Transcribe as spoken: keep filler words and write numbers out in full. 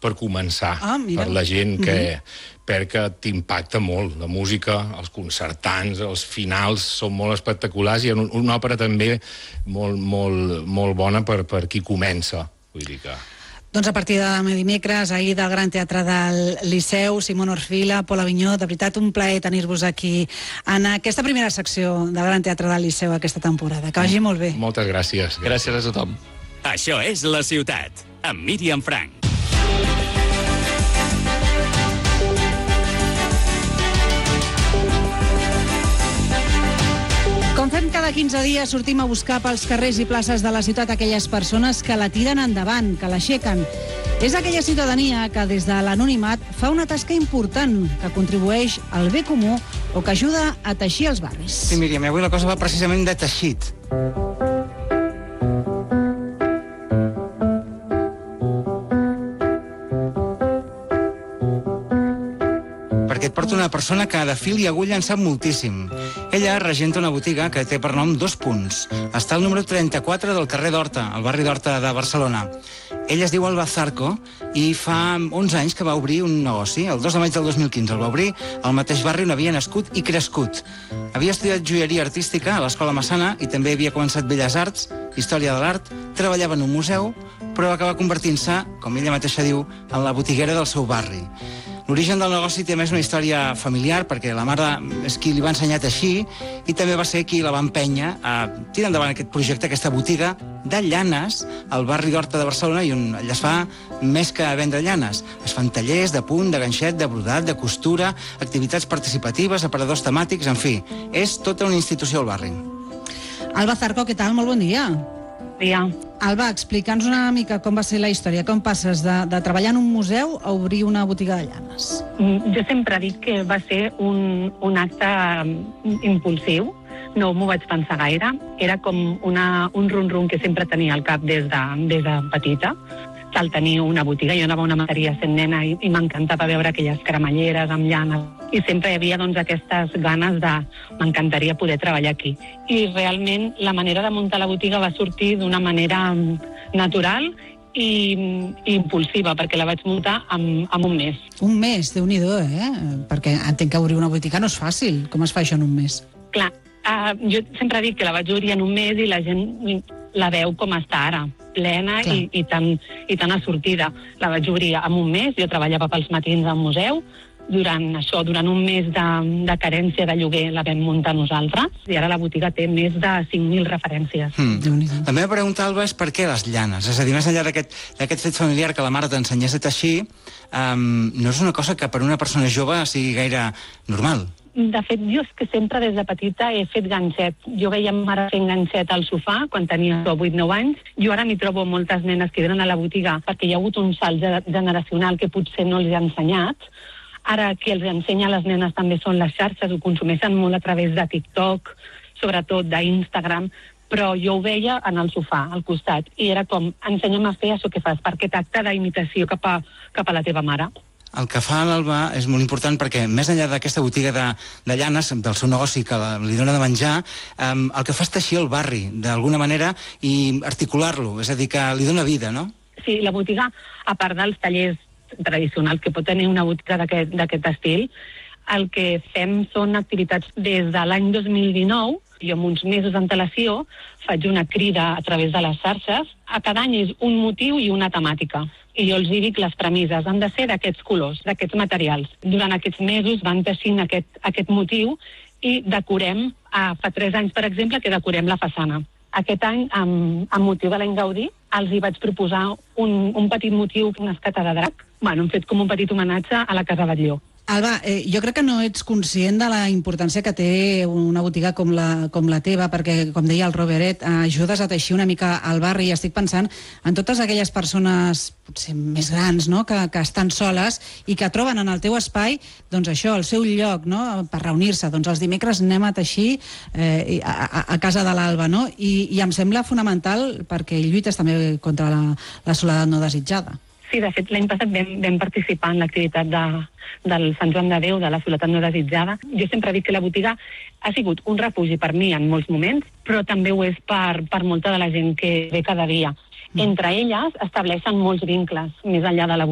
per començar, ah, per la gent que... Mm-hmm. perquè t'impacta molt. La música, els concertants, els finals són molt espectaculars i una òpera també molt, molt, molt bona per, per qui comença. Vull dir que... Doncs a partir de demà dimecres, ahir del Gran Teatre del Liceu, Simón Orfila, Pol Avinyó, de veritat un plaer tenir-vos aquí en aquesta primera secció del Gran Teatre del Liceu aquesta temporada. Que vagi molt bé. Moltes gràcies. Gràcies a tothom. Això és La Ciutat, amb Míriam Frank. Com fem cada quinze dies, sortim a buscar pels carrers i places de la ciutat aquelles persones que la tiren endavant, que l'aixequen. És aquella ciutadania que des de l'anonimat fa una tasca important, que contribueix al bé comú o que ajuda a teixir els barris. Sí, Míriam, avui la cosa va precisament de teixit. Perquè et porta una persona que de fil i agulla en sap moltíssim. Ella regenta una botiga que té per nom Dos Punts. Està al número trenta-quatre del carrer d'Horta, al barri d'Horta de Barcelona. Ella es diu Alba Zarco i fa onze anys que va obrir un negoci. El dos de maig del dos mil quinze el va obrir al mateix barri on havia nascut i crescut. Havia estudiat joieria artística a l'Escola Massana i també havia començat Belles Arts, Història de l'Art, treballava en un museu, però va acabar convertint-se, com ella mateixa diu, en la botiguera del seu barri. L'origen del negoci té més una història familiar, perquè la mare és qui li va ensenyar a teixir i també va ser qui la va empènyer a tirar endavant aquest projecte, aquesta botiga de llanes al barri d'Horta de Barcelona, i on allà es fa més que vendre llanes. Es fan tallers de punt, de ganxet, de brodat, de costura, activitats participatives, aparadors temàtics, en fi, és tota una institució al barri. Alba Zarco, què tal? Molt bon dia. Dia. Alba, explica'ns una mica com va ser la història, com passes de, de treballar en un museu a obrir una botiga de llanes. Jo sempre he dit que va ser un, un acte impulsiu, no m'ho vaig pensar gaire, era com una, un rum-rum que sempre tenia al cap des de, des de petita, cal tenir una botiga. Jo anava a una materia sent nena i, i m'encantava veure aquelles cremalleres amb llanes i sempre hi havia doncs, aquestes ganes de m'encantaria poder treballar aquí. I realment la manera de muntar la botiga va sortir d'una manera natural i, i impulsiva, perquè la vaig muntar en, en un mes. Un mes, Déu-n'hi-do, eh? Perquè entenc que obrir una botiga no és fàcil. Com es fa això en un mes? Clar, uh, jo sempre dic que la vaig obrir en un mes i la gent la veu com està ara, plena i, i, tan, i tan assortida. La vaig obrir en un mes, jo treballava pels matins al museu, durant això, durant un mes de, de carència de lloguer la vam muntar nosaltres, i ara la botiga té més de cinc mil referències. Mm. La meva pregunta, Alba, és per què les llanes? És a dir, més enllà d'aquest fet familiar que la mare t'ensenyés a teixir, um, no és una cosa que per una persona jove sigui gaire normal. De fet, jo és que sempre des de petita he fet ganxet. Jo veia mare fent ganxet al sofà quan tenia vuit nou anys. Jo ara m'hi trobo moltes nenes que venen a la botiga perquè hi ha hagut un salt generacional que potser no els ha ensenyat. Ara qui els ensenya a les nenes també són les xarxes, ho consumeixen molt a través de TikTok, sobretot d'Instagram, però jo ho veia en el sofà, al costat, i era com, ensenya'm a fer això que fas, per aquest acte d'imitació cap a, cap a la teva mare. El que fa l'Alba és molt important perquè, més enllà d'aquesta botiga de, de llanes, del seu negoci que la, li dona de menjar, um, el que fa és teixir el barri, d'alguna manera, i articular-lo, és a dir, que li dona vida, no? Sí, la botiga, a part dels tallers tradicionals que pot tenir una botiga d'aquest estil, el que fem són activitats des de l'any dos mil dinou. Jo amb uns mesos d'antelació faig una crida a través de les xarxes. A cada any és un motiu i una temàtica. I jo els dic les premisses han de ser d'aquests colors, d'aquests materials. Durant aquests mesos van teixint aquest, aquest motiu i decorem, ah, fa tres anys, per exemple, que decorem la façana. Aquest any, amb, amb motiu de l'any Gaudí, els hi vaig proposar un, un petit motiu, una escata de drac. Bueno, hem fet com un petit homenatge a la Casa Batlló. Alba, eh, jo crec que no ets conscient de la importància que té una botiga com la, com la teva, perquè, com deia el Robert, ajudes a teixir una mica al barri, i estic pensant en totes aquelles persones potser més grans, no?, que, que estan soles i que troben en el teu espai, doncs això, el seu lloc, no?, per reunir-se. Doncs els dimecres anem a teixir eh, a, a, a casa de l'Alba, no?, I, i em sembla fonamental perquè lluites també contra la, la soledat no desitjada. Sí, de fet, l'any passat vam, vam participar en l'activitat de, del Sant Joan de Déu, de la soledat no desitjada. Jo sempre dic que la botiga ha sigut un refugi per mi en molts moments, però també ho és per, per molta de la gent que ve cada dia. Entre elles estableixen molts vincles, més enllà de la botiga.